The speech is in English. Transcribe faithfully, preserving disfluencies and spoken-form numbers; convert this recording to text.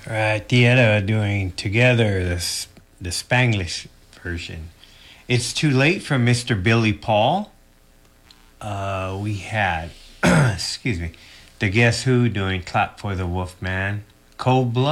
Right, Dieta doing together the, s- the Spanglish version. It's Too Late from mister Billy Paul. Uh, we had, excuse me, the Guess Who doing Clap for the Wolf Man. Cold Blood.